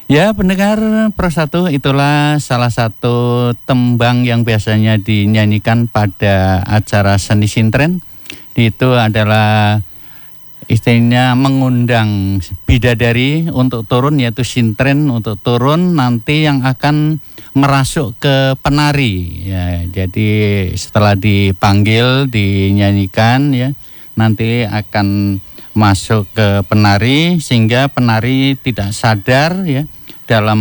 Ya, pendengar Pro 1, itulah salah satu tembang yang biasanya dinyanyikan pada acara seni sintren. Itu adalah istilahnya mengundang bidadari untuk turun, yaitu sintren untuk turun nanti yang akan merasuk ke penari. Ya, jadi setelah dipanggil, dinyanyikan ya, nanti akan masuk ke penari sehingga penari tidak sadar ya dalam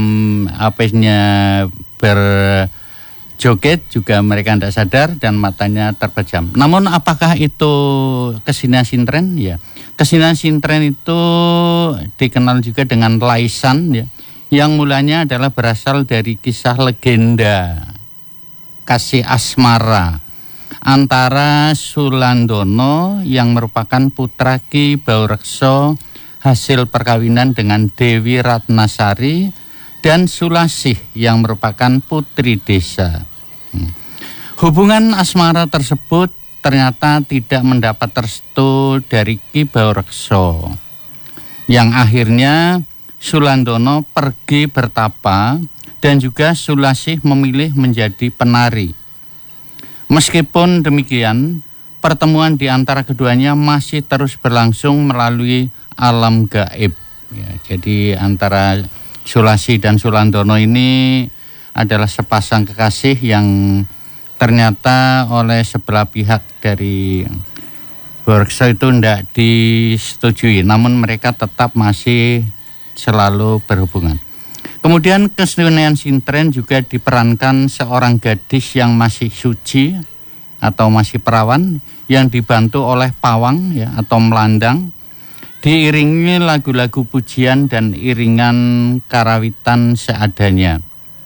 berjoget juga mereka tidak sadar dan matanya terpejam. Namun apakah itu kesenian sintren? Ya, kesenian sintren itu dikenal juga dengan laisan ya, yang mulanya adalah berasal dari kisah legenda kasih asmara antara Sulandono yang merupakan putra Ki Baurekso hasil perkawinan dengan Dewi Ratnasari dan Sulasih yang merupakan putri desa. Hubungan asmara tersebut ternyata tidak mendapat restu dari Ki Baurekso, yang akhirnya Sulandono pergi bertapa dan juga Sulasih memilih menjadi penari. Meskipun demikian, pertemuan di antara keduanya masih terus berlangsung melalui alam gaib. Ya, jadi antara Sulasih dan Sulandono ini adalah sepasang kekasih yang ternyata oleh sebelah pihak dari Baurekso itu tidak disetujui, namun mereka tetap masih selalu berhubungan. Kemudian kesenian sintren juga diperankan seorang gadis yang masih suci atau masih perawan yang dibantu oleh pawang ya atau melandang, diiringi lagu-lagu pujian dan iringan karawitan seadanya.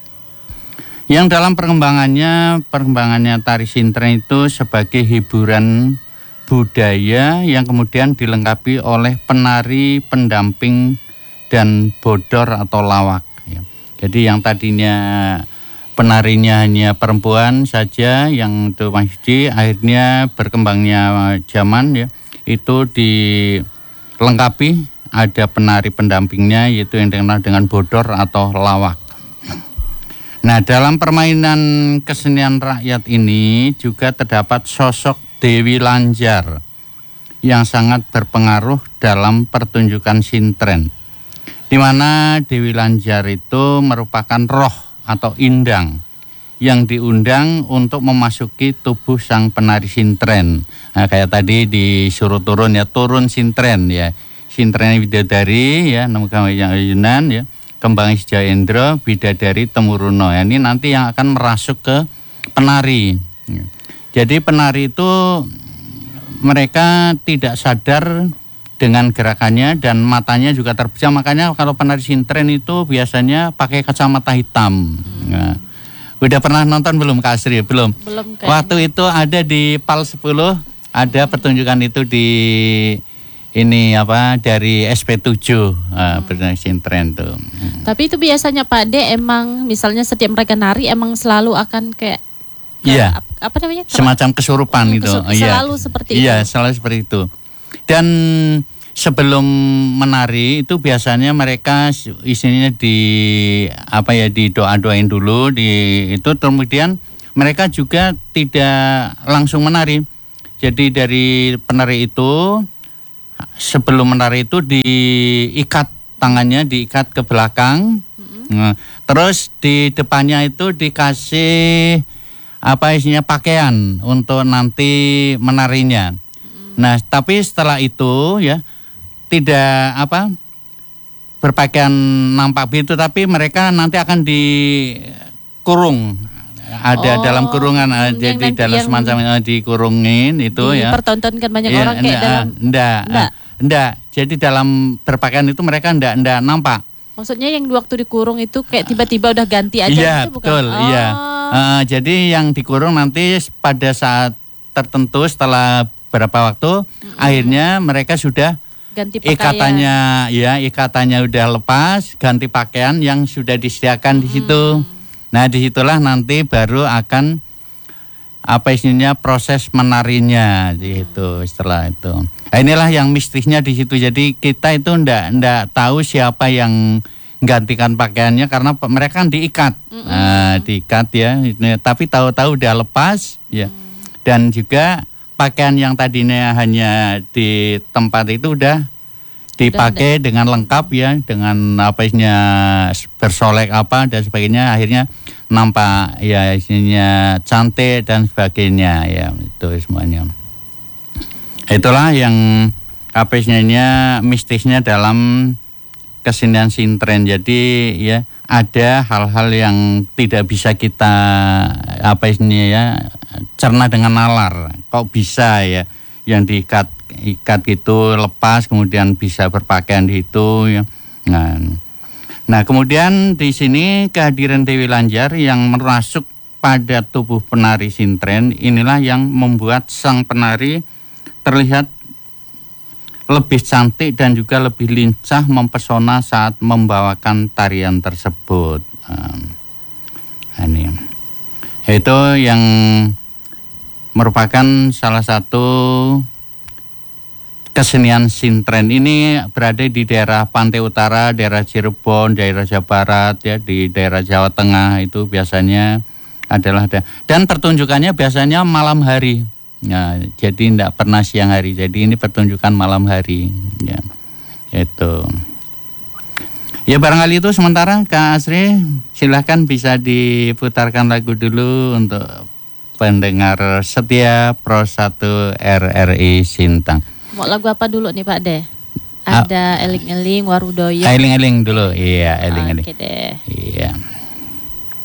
Yang dalam perkembangannya tari sintren itu sebagai hiburan budaya yang kemudian dilengkapi oleh penari pendamping dan bodor atau lawak. Ya. Jadi yang tadinya penarinya hanya perempuan saja yang itu masih akhirnya berkembangnya zaman ya itu dilengkapi ada penari pendampingnya yaitu yang dikenal dengan bodor atau lawak. Nah, dalam permainan kesenian rakyat ini juga terdapat sosok Dewi Lanjar yang sangat berpengaruh dalam pertunjukan sintren, di mana Dewi Lanjar itu merupakan roh atau indang yang diundang untuk memasuki tubuh sang penari sintren. Nah, kayak tadi disuruh turun ya, turun sintren ya. Sintren Widadari ya, Namukama yang Ayunan ya. Kembang Sijayendra, Bidadari Temuruno. Ya, ini nanti yang akan merasuk ke penari. Jadi penari itu mereka tidak sadar dengan gerakannya dan matanya juga terpejam. Makanya kalau penari sintren itu biasanya pakai kacamata hitam. Nah, udah pernah nonton belum Kak Asri? Belum. Waktu itu ada di PAL 10, ada pertunjukan itu di dari SP7 penari sintren tuh. Tapi itu biasanya Pak De emang misalnya setiap mereka nari emang selalu akan kayak apa namanya? Semacam kesurupan gitu. Selalu seperti itu. Iya, selalu seperti itu. Dan sebelum menari itu biasanya mereka isinya didoa-doain dulu itu, kemudian mereka juga tidak langsung menari. Jadi dari penari itu sebelum menari itu diikat tangannya, diikat ke belakang. Nah, terus di depannya itu dikasih pakaian untuk nanti menarinya. Nah, tapi setelah itu ya tidak berpakaian nampak begitu, tapi mereka nanti akan dikurung. Ada dalam kurungan, jadi dalam semacam dikurungin itu ya. Dipertontonkan banyak orang kayak dalam. Enggak. Jadi dalam berpakaian itu mereka enggak nampak. Maksudnya yang waktu dikurung itu kayak tiba-tiba udah ganti aja gitu bukan? Betul, iya. Jadi yang dikurung nanti pada saat tertentu setelah beberapa waktu akhirnya mereka sudah ganti pakaian. Ikatannya udah lepas, ganti pakaian yang sudah disediakan di situ. Nah, disitulah nanti baru akan proses menarinya gitu setelah itu. Nah, inilah yang mistisnya di situ. Jadi kita itu ndak tahu siapa yang gantikan pakaiannya karena mereka kan diikat. Nah, diikat ya. Tapi tahu-tahu dia lepas ya. Dan juga pakaian yang tadinya hanya di tempat itu udah dipakai dengan lengkap ya, dengan apa isinya bersolek apa dan sebagainya, akhirnya nampak ya isinya cantik dan sebagainya ya, itu semuanya. Itulah yang apa isinya mistisnya dalam kesenian sintren. Jadi ya ada hal-hal yang tidak bisa kita apa isinya ya cerna dengan nalar. Kok bisa ya yang diikat itu lepas kemudian bisa berpakaian di itu ya. Nah kemudian di sini kehadiran Dewi Lanjar yang merasuk pada tubuh penari sintren inilah yang membuat sang penari terlihat lebih cantik dan juga lebih lincah mempesona saat membawakan tarian tersebut. Ini itu yang merupakan salah satu kesenian sintren. Ini berada di daerah Pantai Utara, daerah Cirebon, daerah Jawa Barat ya, di daerah Jawa Tengah itu biasanya adalah dan pertunjukannya biasanya malam hari. Ya, jadi tidak pernah siang hari. Jadi ini pertunjukan malam hari ya. Itu. Ya barangkali itu sementara Kak Asri, silahkan bisa diputarkan lagu dulu untuk pendengar setia Pro 1 RRI Sintang. Mau lagu apa dulu nih Pak De? Ada Eling-eling Warudoyo. Eling-eling dulu, iya Eling-eling. Oke deh. Iya.